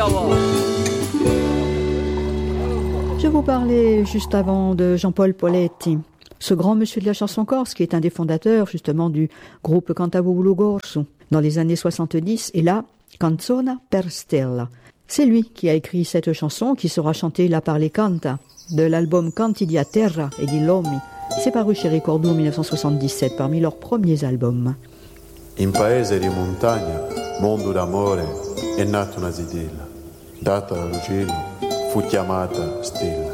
Je vous parlais juste avant de Jean-Paul Poletti, ce grand monsieur de la chanson corse qui est un des fondateurs justement du groupe Cantavolo Gorsu dans les années 70 et là, Canzona per Stella. C'est lui qui a écrit cette chanson qui sera chantée là par les Canta de l'album Canti di a Terra e di Lomi. C'est paru chez Ricordo en 1977 parmi leurs premiers albums. In paese di montagna, mondo d'amore, è nata una zidilla. Data dall'uccello, fu chiamata Stella.